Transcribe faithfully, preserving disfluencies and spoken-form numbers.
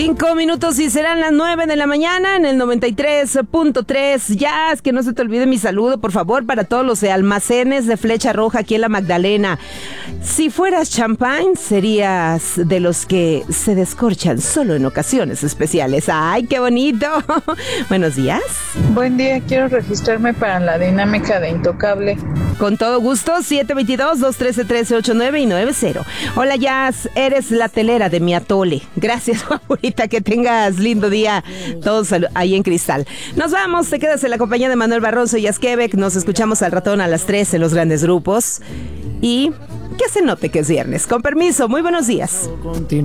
Cinco minutos y serán las nueve de la mañana en el noventa y tres punto tres. Ya, es que no se te olvide mi saludo, por favor, para todos los almacenes de Flecha Roja aquí en La Magdalena. Si fueras champán, serías de los que se descorchan solo en ocasiones especiales. ¡Ay, qué bonito! Buenos días. Buen día, quiero registrarme para la dinámica de Intocable. Con todo gusto, siete dos dos, dos uno tres, uno tres ocho nueve y nueve cero. Hola, Jazz, eres la telera de mi atole. Gracias, favorita, que tengas lindo día. Todos ahí en Cristal. Nos vamos, te quedas en la compañía de Manuel Barroso y Jazz Quebec. Nos escuchamos al ratón a las tres en los grandes grupos. Y que se note que es viernes. Con permiso, muy buenos días.